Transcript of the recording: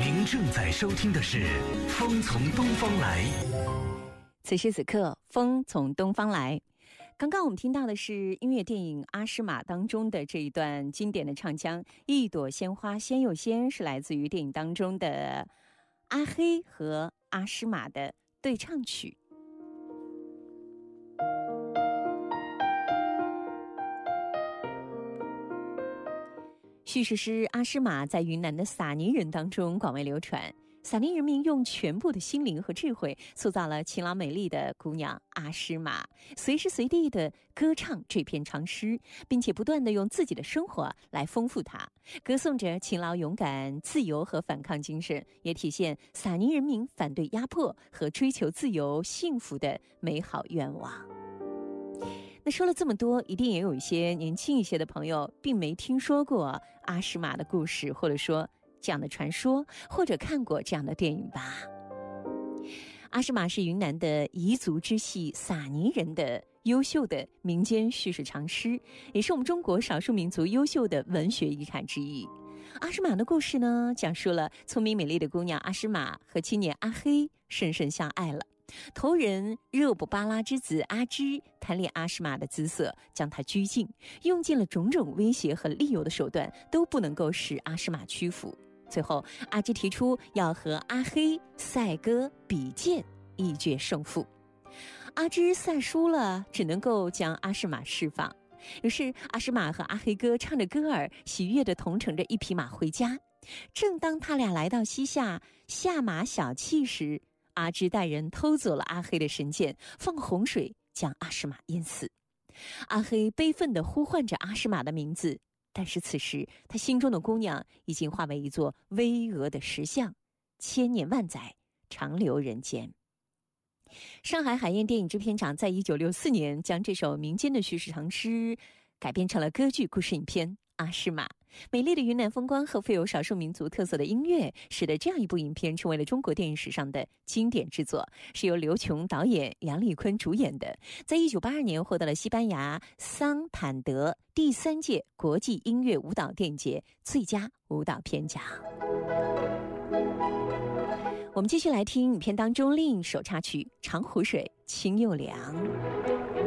您正在收听的是《风从东方来》。 此时此刻，风从东方来。刚刚我们听到的是音乐电影《阿诗玛》当中的这一段经典的唱腔，一朵鲜花鲜又鲜，是来自于电影当中的阿黑和阿诗玛的对唱曲。叙事诗《阿诗玛》在云南的撒尼人当中广为流传。撒尼人民用全部的心灵和智慧塑造了勤劳美丽的姑娘阿诗玛，随时随地的歌唱这篇长诗，并且不断的用自己的生活来丰富它，歌颂着勤劳勇敢、自由和反抗精神，也体现撒尼人民反对压迫和追求自由幸福的美好愿望。那说了这么多，一定也有一些年轻一些的朋友并没听说过阿诗玛的故事，或者说这样的传说，或者看过这样的电影吧。阿诗玛是云南的彝族支系撒尼人的优秀的民间叙事长诗，也是我们中国少数民族优秀的文学遗产之一。阿诗玛的故事呢，讲述了聪明美丽的姑娘阿诗玛和青年阿黑深深相爱了。头人热布巴拉之子阿芝贪恋阿诗玛的姿色，将她拘禁，用尽了种种威胁和利诱的手段，都不能够使阿诗玛屈服。最后阿芝提出要和阿黑赛歌比剑，一决胜负。阿芝赛输了，只能够将阿诗玛释放。于是阿诗玛和阿黑哥唱着歌儿，喜悦地同乘着一匹马回家。正当他俩来到西夏下马小憩时，阿芝带人偷走了阿黑的神剑，放洪水将阿诗玛淹死。阿黑悲愤地呼唤着阿诗玛的名字，但是此时他心中的姑娘已经化为一座巍峨的石像，千年万载长留人间。上海海燕电影制片厂在1964年将这首民间的叙事长诗改编成了歌剧故事影片《阿诗玛》。美丽的云南风光和富有少数民族特色的音乐，使得这样一部影片成为了中国电影史上的经典之作，是由刘琼导演、杨丽坤主演的，在1982年获得了西班牙桑坦德第3届国际音乐舞蹈电影节最佳舞蹈片奖。我们继续来听影片当中另一首插曲《长湖水清又凉》。